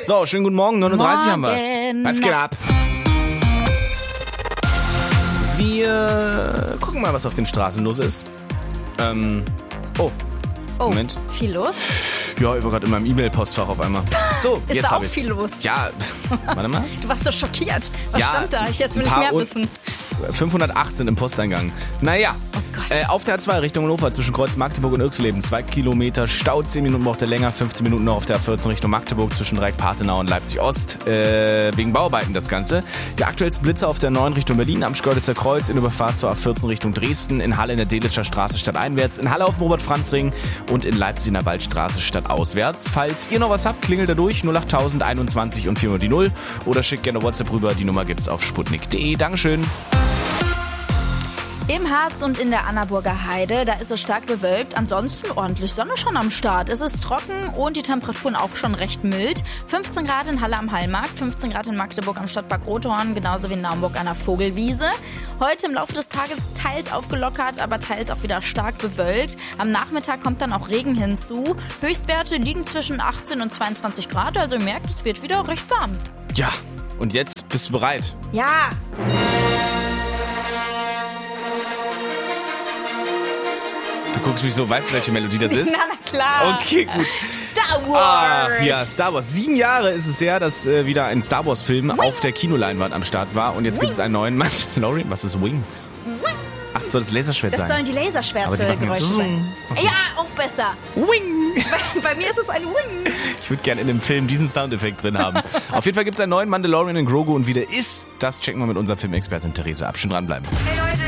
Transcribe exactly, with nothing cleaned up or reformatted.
So, schönen guten Morgen, neununddreißig Morgen. haben wir's. Was geht ab? Wir gucken mal, was auf den Straßen los ist. Ähm, oh, Oh, Moment. viel los? Ja, ich war gerade in meinem E-Mail-Postfach auf einmal. So, Ist jetzt da hab auch ich's. viel los? Ja, warte mal. Du warst so schockiert. Was Ja, stand da? Ich jetzt will ein ich paar mehr Un- wissen. fünfhundertacht sind im Posteingang. Naja, Oh Gott. äh, auf der A zwei Richtung Hannover zwischen Kreuz Magdeburg und Irxleben. Zwei Kilometer Stau, zehn Minuten braucht er länger, fünfzehn Minuten noch auf der A vierzehn Richtung Magdeburg zwischen Dreieck-Partenau und Leipzig-Ost. Äh, wegen Bauarbeiten das Ganze. Der aktuellste Blitzer auf der neun Richtung Berlin am Schkeuditzer Kreuz in Überfahrt zur A vierzehn Richtung Dresden, in Halle in der Delitzscher Straße stadteinwärts, in Halle auf dem Robert-Franz-Ring und in Leipzig in der Waldstraße stadtauswärts. Falls ihr noch was habt, klingelt da durch null achttausend einundzwanzig und vier die null oder schickt gerne WhatsApp rüber. Die Nummer gibt's auf sputnik punkt de. Dankeschön. Im Harz und in der Annaburger Heide, da ist es stark bewölkt. Ansonsten ordentlich Sonne schon am Start. Es ist trocken und die Temperaturen auch schon recht mild. fünfzehn Grad in Halle am Hallmarkt, fünfzehn Grad in Magdeburg am Stadtpark Rothorn, genauso wie in Naumburg an der Vogelwiese. Heute im Laufe des Tages teils aufgelockert, aber teils auch wieder stark bewölkt. Am Nachmittag kommt dann auch Regen hinzu. Höchstwerte liegen zwischen achtzehn und zweiundzwanzig Grad, also ihr merkt, es wird wieder recht warm. Ja, und jetzt bist du bereit? Ja! Du guckst mich so, weißt du, welche Melodie das ist? Na, na klar. Okay, gut. Star Wars. Ach ja, Star Wars. Sieben Jahre ist es her, dass äh, wieder ein Star Wars Film Wing. auf der Kinoleinwand am Start war. Und jetzt Wing. gibt es einen neuen Mandalorian. Was ist Wing? Ach, soll das Laserschwert Das sein? sollen die Aber die Laserschwerte-Geräusche machen ja- sein. Okay. Ja, auch besser. Wing! Bei mir ist es ein Wing. Ich würde gerne in dem Film diesen Soundeffekt drin haben. Auf jeden Fall gibt es einen neuen Mandalorian in Grogu. Und wie der ist, das checken wir mit unserer Filmexpertin Theresa ab. Schön dranbleiben. Hey Leute,